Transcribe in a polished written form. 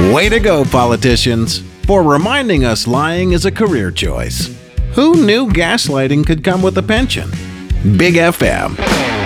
Way to go, politicians, for reminding us lying is a career choice. Who knew gaslighting could come with a pension? Big FM.